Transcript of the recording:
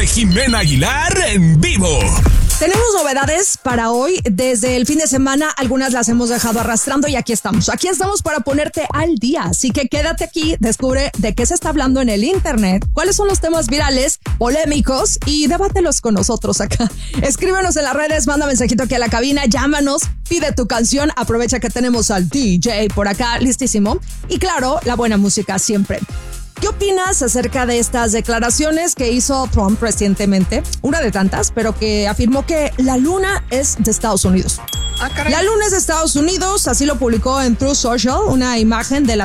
Jimena Aguilar en vivo. Tenemos novedades para hoy. Desde el fin de semana, algunas las hemos dejado arrastrando y aquí estamos. Aquí estamos para ponerte al día. Así que quédate aquí, descubre de qué se está hablando en el internet, cuáles son los temas virales, polémicos y debátelos con nosotros acá. Escríbenos en las redes, manda mensajito aquí a la cabina, llámanos, pide tu canción, aprovecha que tenemos al DJ por acá, listísimo. Y claro, la buena música siempre. ¿Qué opinas acerca de estas declaraciones que hizo Trump recientemente? Una de tantas, pero que afirmó que la luna es de Estados Unidos. La luna es de Estados Unidos, así lo publicó en Truth Social, una imagen de la